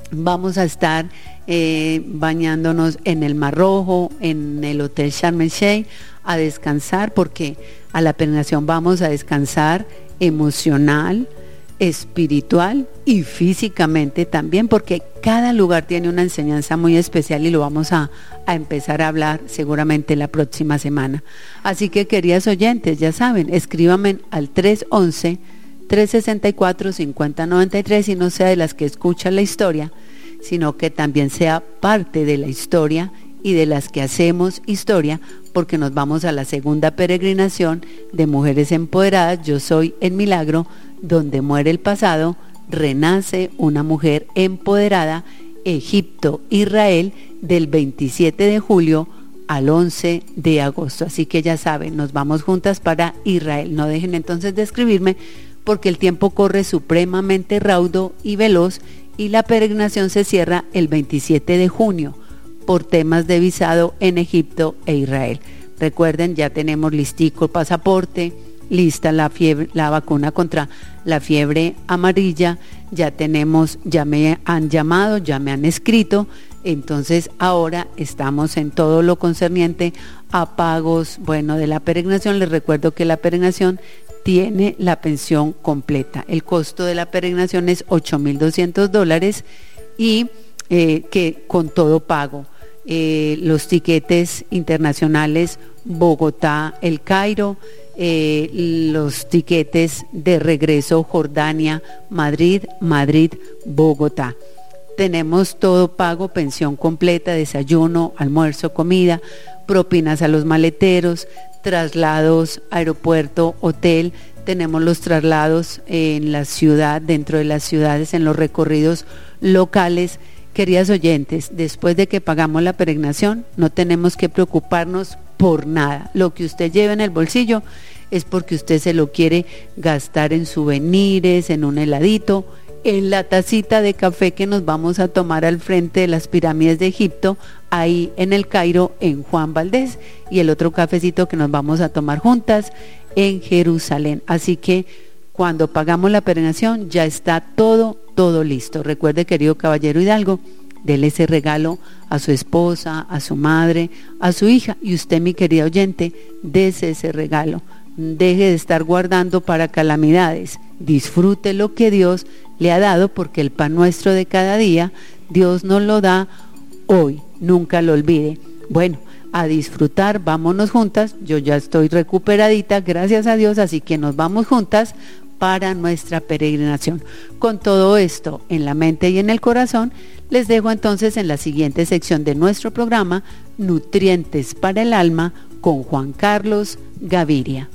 Vamos a estar eh, bañándonos en el Mar Rojo, en el Hotel Sharm el Sheikh, a descansar, porque a la peregrinación vamos a descansar emocional, espiritual y físicamente también, porque cada lugar tiene una enseñanza muy especial y lo vamos a, a empezar a hablar seguramente la próxima semana. Así que, queridas oyentes, ya saben, escríbanme al tres once, tres sesenta y cuatro, cincuenta noventa y tres y no sea de las que escuchan la historia, sino que también sea parte de la historia y de las que hacemos historia, porque nos vamos a la segunda peregrinación de Mujeres Empoderadas. Yo soy el milagro, donde muere el pasado, renace una mujer empoderada, Egipto, Israel, del veintisiete de julio al once de agosto. Así que ya saben, nos vamos juntas para Israel. No dejen entonces de escribirme, porque el tiempo corre supremamente raudo y veloz y la peregrinación se cierra el veintisiete de junio por temas de visado en Egipto e Israel. Recuerden, ya tenemos listico el pasaporte, lista la fiebre, la vacuna contra la fiebre amarilla, ya tenemos, ya me han llamado, ya me han escrito, entonces ahora estamos en todo lo concerniente a pagos, bueno, de la peregrinación. Les recuerdo que la peregrinación tiene la pensión completa. El costo de la peregrinación es ocho mil doscientos dólares y eh, que con todo pago. Eh, los tiquetes internacionales Bogotá, El Cairo, eh, los tiquetes de regreso Jordania, Madrid, Madrid, Bogotá. Tenemos todo pago, pensión completa, desayuno, almuerzo, comida, propinas a los maleteros, traslados, aeropuerto, hotel. Tenemos los traslados en la ciudad, dentro de las ciudades, en los recorridos locales. Queridas oyentes, después de que pagamos la peregrinación, no tenemos que preocuparnos por nada. Lo que usted lleva en el bolsillo es porque usted se lo quiere gastar en souvenirs, en un heladito, en la tacita de café que nos vamos a tomar al frente de las pirámides de Egipto, ahí en el Cairo, en Juan Valdés, y el otro cafecito que nos vamos a tomar juntas en Jerusalén. Así que cuando pagamos la peregrinación ya está todo, todo listo. Recuerde, querido caballero Hidalgo, dele ese regalo a su esposa, a su madre, a su hija, y usted, mi querida oyente, dese ese regalo. Deje de estar guardando para calamidades. Disfrute lo que Dios le ha dado, porque el pan nuestro de cada día, Dios nos lo da hoy. Nunca lo olvide. Bueno, a disfrutar, vámonos juntas. Yo ya estoy recuperadita, gracias a Dios, así que nos vamos juntas para nuestra peregrinación. Con todo esto en la mente y en el corazón, les dejo entonces en la siguiente sección de nuestro programa, Nutrientes para el Alma, con Juan Carlos Gaviria.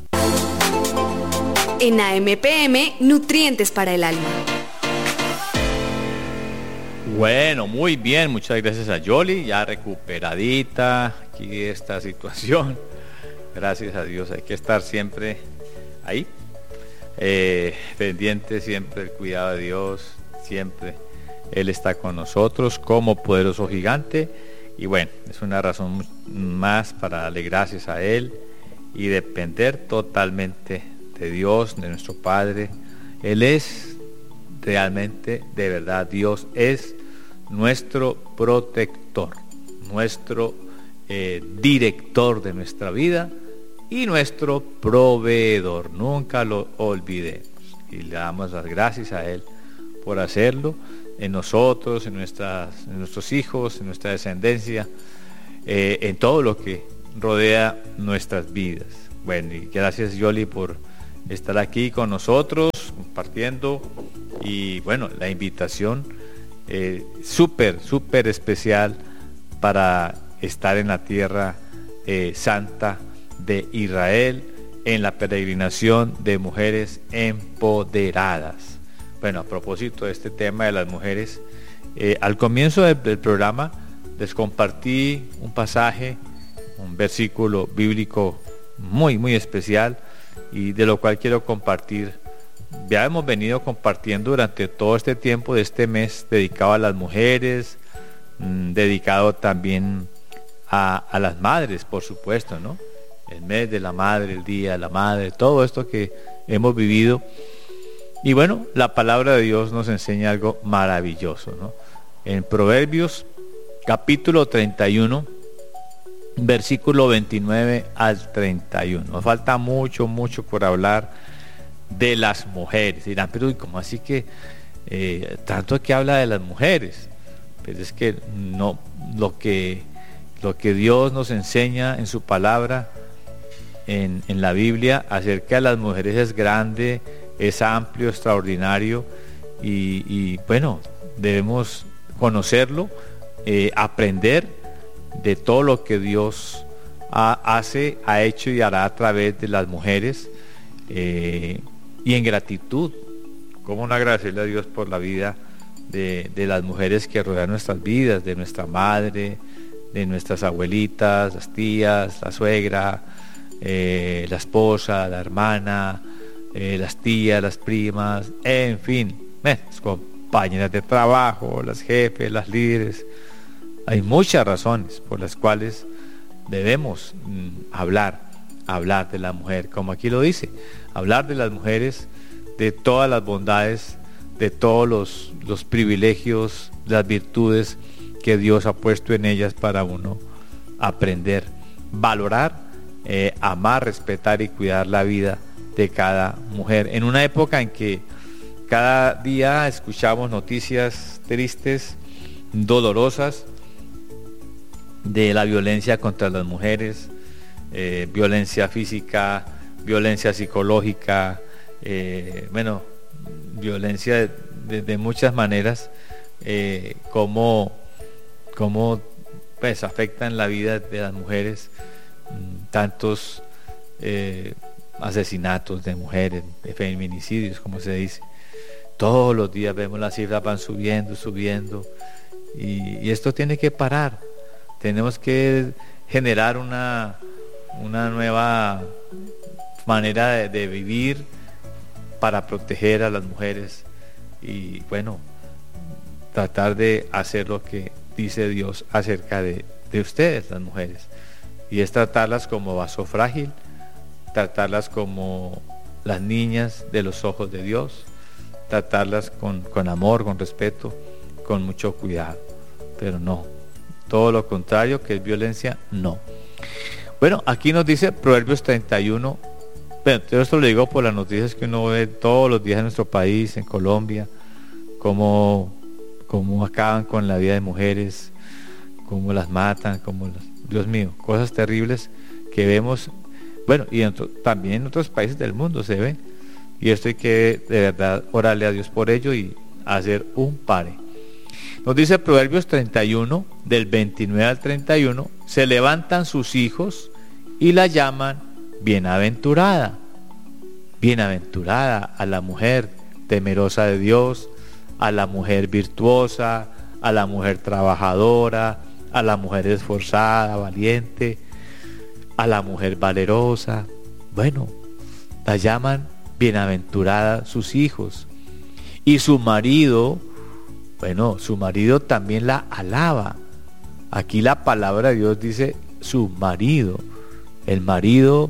En A M P M, Nutrientes para el Alma. Bueno, muy bien, muchas gracias a Yoli, ya recuperadita aquí de esta situación. Gracias a Dios, hay que estar siempre ahí, eh, pendiente siempre del cuidado de Dios, siempre Él está con nosotros como poderoso gigante, y bueno, es una razón más para darle gracias a Él y depender totalmente de Dios, de nuestro Padre. Él es realmente, de verdad, Dios es nuestro protector, nuestro eh, director de nuestra vida y nuestro proveedor. Nunca lo olvidemos y le damos las gracias a Él por hacerlo en nosotros, en, nuestras, en nuestros hijos, en nuestra descendencia, eh, en todo lo que rodea nuestras vidas. Bueno, y gracias, Yoli, por estar aquí con nosotros compartiendo, y bueno, la invitación eh, súper, súper especial para estar en la tierra eh, santa de Israel, en la peregrinación de Mujeres Empoderadas. Bueno, a propósito de este tema de las mujeres, eh, al comienzo del, del programa les compartí un pasaje, un versículo bíblico muy, muy especial, y de lo cual quiero compartir. Ya hemos venido compartiendo durante todo este tiempo de este mes dedicado a las mujeres, mmm, dedicado también a, a las madres, por supuesto, ¿no? El mes de la madre, el día de la madre, todo esto que hemos vivido. Y bueno, la palabra de Dios nos enseña algo maravilloso, ¿no? en Proverbios capítulo treinta y uno, versículo veintinueve al treinta y uno. Nos falta mucho, mucho por hablar de las mujeres. Dirán, pero ¿cómo así que eh, tanto que habla de las mujeres? Pero es que no, lo que, lo que Dios nos enseña en su palabra, en, en la Biblia, acerca de las mujeres es grande, es amplio, extraordinario, y, y bueno, debemos conocerlo, eh, aprender de todo lo que Dios ha, hace, ha hecho y hará a través de las mujeres, eh, y en gratitud, cómo no agradecerle a Dios por la vida de, de las mujeres que rodean nuestras vidas, de nuestra madre, de nuestras abuelitas, las tías, la suegra, eh, la esposa, la hermana, eh, las tías, las primas, en fin, eh, las compañeras de trabajo, las jefes, las líderes. Hay muchas razones por las cuales debemos mm, hablar, hablar de la mujer, como aquí lo dice, hablar de las mujeres, de todas las bondades, de todos los, los privilegios, las virtudes que Dios ha puesto en ellas para uno aprender, valorar, eh, amar, respetar y cuidar la vida de cada mujer. En una época en que cada día escuchamos noticias tristes, dolorosas, de la violencia contra las mujeres, eh, violencia física, violencia psicológica, eh, bueno, violencia de, de, de muchas maneras, eh, como, como pues, afectan la vida de las mujeres, tantos eh, asesinatos de mujeres, de feminicidios, como se dice. Todos los días vemos las cifras van subiendo, subiendo, y, y esto tiene que parar. Tenemos que generar una, una nueva manera de, de vivir para proteger a las mujeres y bueno, tratar de hacer lo que dice Dios acerca de, de ustedes, las mujeres, y es tratarlas como vaso frágil, tratarlas como las niñas de los ojos de Dios, tratarlas con, con amor, con respeto, con mucho cuidado, pero no, todo lo contrario, que es violencia, no. Bueno, aquí nos dice Proverbios treinta y uno, bueno, esto lo digo por las noticias que uno ve todos los días en nuestro país, en Colombia, cómo, cómo acaban con la vida de mujeres, cómo las matan, cómo las, Dios mío, cosas terribles que vemos, bueno, y en otro, también en otros países del mundo se ven, y esto hay que de verdad orarle a Dios por ello y hacer un pare. Nos dice Proverbios treinta y uno, del veintinueve al treinta y uno, se levantan sus hijos y la llaman bienaventurada. Bienaventurada a la mujer temerosa de Dios, a la mujer virtuosa, a la mujer trabajadora, a la mujer esforzada, valiente, a la mujer valerosa. Bueno, la llaman bienaventurada sus hijos. Y su marido, bueno, su marido también la alaba. Aquí la palabra de Dios dice su marido. El marido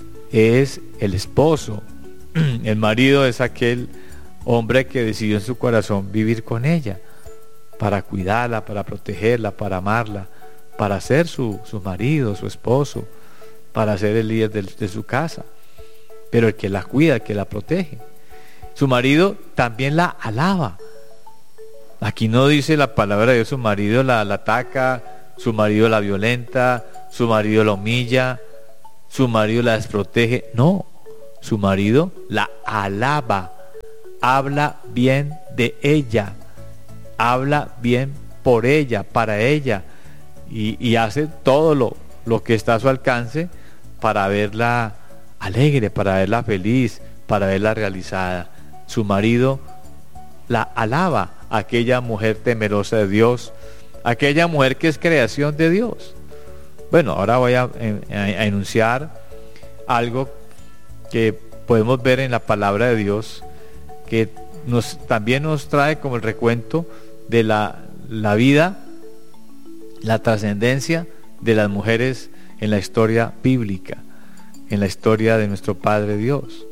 es el esposo. El marido es aquel hombre que decidió en su corazón vivir con ella, para cuidarla, para protegerla, para amarla, para ser su, su marido, su esposo, para ser el líder de, de su casa. Pero el que la cuida, el que la protege. Su marido también la alaba. Aquí no dice la palabra de Dios, su marido la, la ataca, su marido la violenta, su marido la humilla, su marido la desprotege. No, su marido la alaba, habla bien de ella, habla bien por ella, para ella, y, y hace todo lo, lo que está a su alcance para verla alegre, para verla feliz, para verla realizada. Su marido la alaba, aquella mujer temerosa de Dios, aquella mujer que es creación de Dios. Bueno, ahora voy a, a, a enunciar algo que podemos ver en la palabra de Dios, que nos, también nos trae como el recuento de la, la vida, la trascendencia de las mujeres en la historia bíblica, en la historia de nuestro Padre Dios.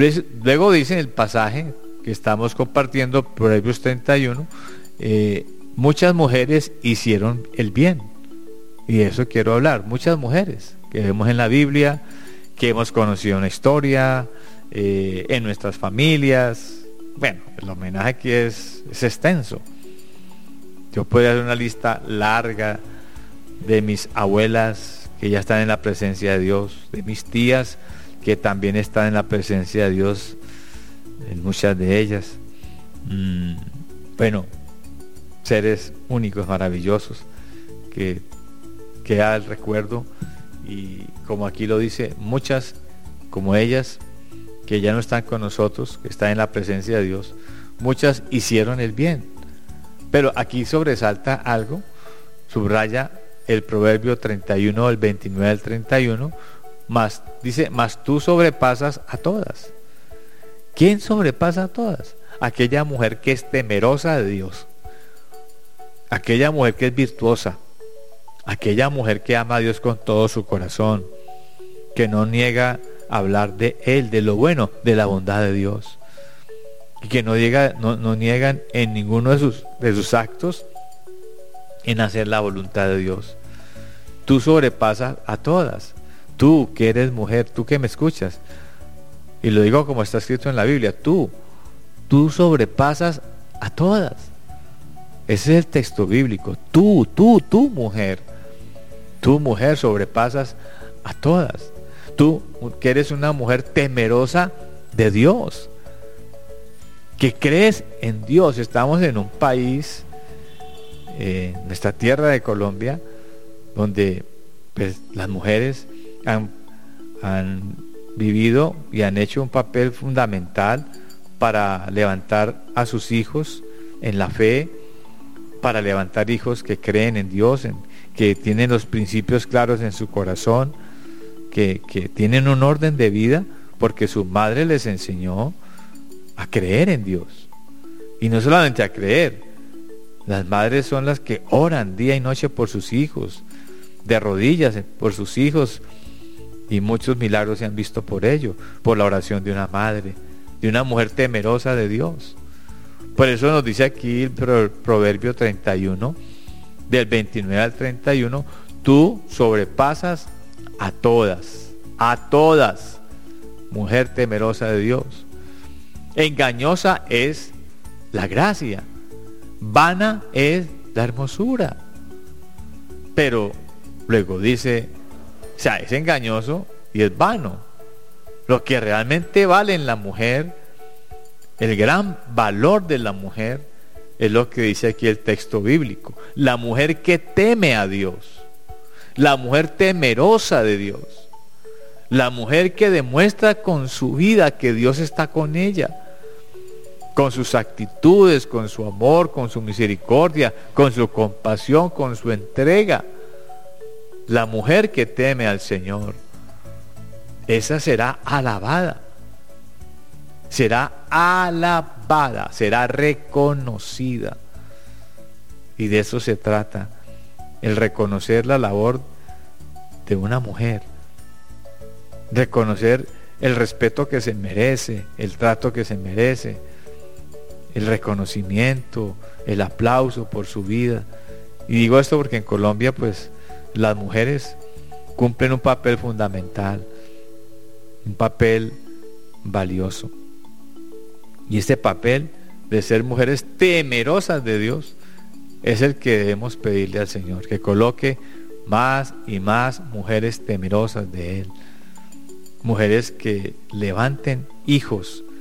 Luego dice en el pasaje que estamos compartiendo, Proverbios treinta y uno, eh, muchas mujeres hicieron el bien. Y de eso quiero hablar. Muchas mujeres que vemos en la Biblia, que hemos conocido en la historia, eh, en nuestras familias. Bueno, el homenaje aquí es, es extenso. Yo puedo hacer una lista larga de mis abuelas que ya están en la presencia de Dios, de mis tías que también están en la presencia de Dios, en muchas de ellas. Mm, bueno, seres únicos, maravillosos, que queda el recuerdo, y como aquí lo dice, muchas como ellas que ya no están con nosotros, que están en la presencia de Dios, muchas hicieron el bien. Pero aquí sobresalta algo, subraya el Proverbio treinta y uno, del veintinueve al treinta y uno, más, dice, mas tú sobrepasas a todas. ¿Quién sobrepasa a todas? Aquella mujer que es temerosa de Dios, aquella mujer que es virtuosa, aquella mujer que ama a Dios con todo su corazón, que no niega hablar de Él, de lo bueno, de la bondad de Dios, y que no, llega, no, no niegan en ninguno de sus, de sus actos en hacer la voluntad de Dios. Tú sobrepasas a todas. Tú que eres mujer, tú que me escuchas, y lo digo como está escrito en la Biblia, tú, tú sobrepasas a todas. Ese es el texto bíblico. Tú, tú, tú mujer, tú mujer sobrepasas a todas. Tú que eres una mujer temerosa de Dios, que crees en Dios. Estamos en un país, eh, nuestra tierra de Colombia, donde pues, las mujeres han, han vivido y han hecho un papel fundamental para levantar a sus hijos en la fe, para levantar hijos que creen en Dios, en, que tienen los principios claros en su corazón, que, que tienen un orden de vida porque su madre les enseñó a creer en Dios. Y no solamente a creer, las madres son las que oran día y noche por sus hijos, de rodillas por sus hijos, y muchos milagros se han visto por ello, por la oración de una madre, de una mujer temerosa de Dios. Por eso nos dice aquí el Proverbio treinta y uno, del veintinueve al treinta y uno, tú sobrepasas a todas, a todas, mujer temerosa de Dios. Engañosa es la gracia, vana es la hermosura. Pero luego dice, o sea, es engañoso y es vano. Lo que realmente vale en la mujer, el gran valor de la mujer, es lo que dice aquí el texto bíblico. La mujer que teme a Dios, la mujer temerosa de Dios, la mujer que demuestra con su vida que Dios está con ella, con sus actitudes, con su amor, con su misericordia, con su compasión, con su entrega. La mujer que teme al Señor, esa será alabada, será alabada, será reconocida. Y de eso se trata, el reconocer la labor de una mujer, reconocer el respeto que se merece, el trato que se merece, el reconocimiento, el aplauso por su vida. Y digo esto porque en Colombia pues las mujeres cumplen un papel fundamental, un papel valioso. Y este papel de ser mujeres temerosas de Dios es el que debemos pedirle al Señor, que coloque más y más mujeres temerosas de Él, mujeres que levanten hijos